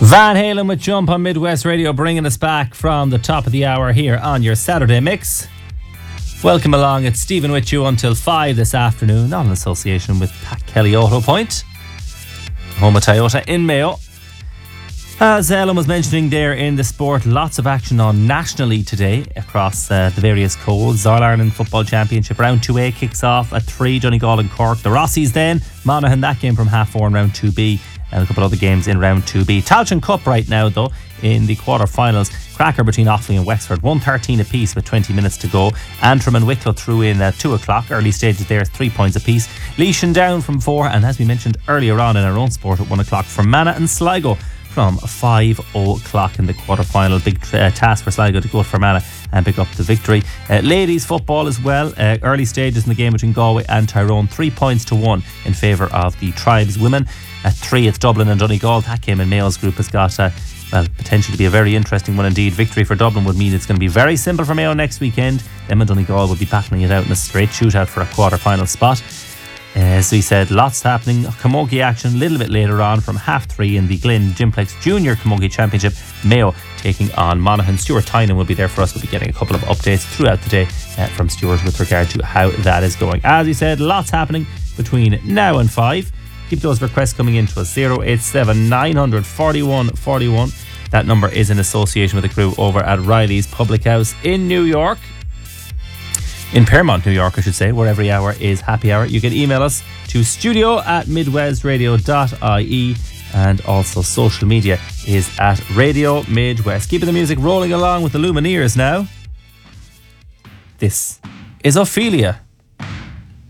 Van Halen with Jump on Midwest Radio, bringing us back from the top of the hour here on your Saturday mix. Welcome along. It's Stephen with you until 5 this afternoon, not in association with Pat Kelly Auto Point, home of Toyota in Mayo. As Ellen was mentioning there in the sport, lots of action on nationally today across the various codes. All-Ireland Football Championship Round 2A kicks off at 3, Donegal and Cork. The Rossies then, Monaghan, that game from half 4 in Round 2B, and a couple of other games in Round 2B. Tailteann Cup right now, though, in the quarter-finals. Cracker between Offaly and Wexford, 1-13 apiece with 20 minutes to go. Antrim and Wicklow threw in at 2 o'clock. Early stages there, 3 points apiece. Laois and Down from 4, and as we mentioned earlier on in our own sport at 1 o'clock, Fermanagh and Sligo from 5 o'clock in the quarter-final. Big task for Sligo to go to Fermanagh and pick up the victory. Ladies football as well. Early stages in the game between Galway and Tyrone, 3 points to 1 in favour of the Tribes women. At 3, it's Dublin and Donegal. That game in Mayo's group has got potential to be a very interesting one indeed. Victory for Dublin would mean it's going to be very simple for Mayo next weekend. Them and Donegal will be battling it out in a straight shootout for a quarter-final spot. As we said, lots happening. Camogie action a little bit later on from half 3 in the Glyn Gymplex Junior Camogie Championship. Mayo taking on Monaghan. Stuart Tynan will be there for us. We'll be getting a couple of updates throughout the day from Stuart with regard to how that is going. As we said, lots happening between now and 5. Keep those requests coming in to us. 087 900 41 41. That number is in association with the crew over at Riley's Public House in New York. In Paramount, New York, I should say, where every hour is happy hour. You can email us to studio@midwestradio.ie, and also social media is at Radio Midwest. Keeping the music rolling along with the Lumineers now. This is Ophelia.